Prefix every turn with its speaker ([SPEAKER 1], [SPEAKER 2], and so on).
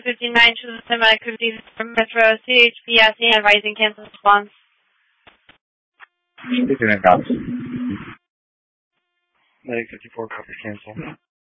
[SPEAKER 1] 59 to the semi-activity Metro CHP asking advising cancel response.
[SPEAKER 2] Speaking of cops. Medic 54 copy cancel.